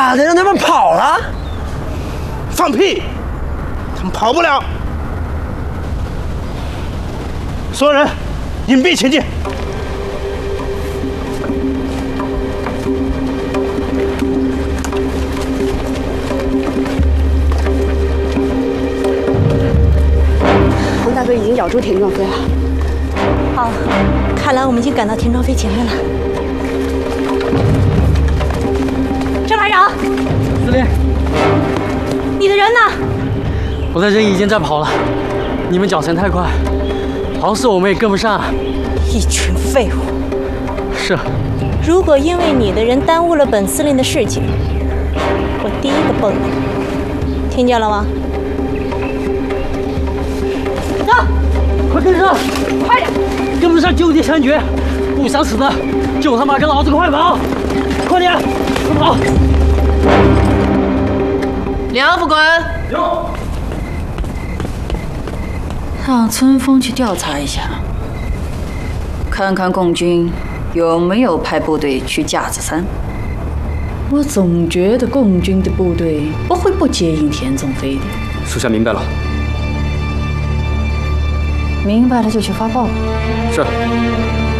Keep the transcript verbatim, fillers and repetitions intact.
妈的，让他们跑了！ 放屁！他们跑不了。所有人，隐蔽前进。 黄大哥已经咬住田壮飞了。 好，看来我们已经赶到田壮飞前面了。郑排长， 司令， 你的人呢？ 我的人已经在跑了，你们脚程太快，好死我们也跟不上。 一群废物！ 是。 如果因为你的人耽误了本司令的事情，我第一个崩你，听见了吗？走， 快跟上， 快点！ 跟不上就地枪决，不想死的就他妈跟老子快跑！快点，快跑！ 梁副官， 有。 让春风去调查一下，看看共军有没有派部队去架子山。我总觉得共军的部队不会不接应田中飞的。 属下明白了。 明白了就去发报。 是。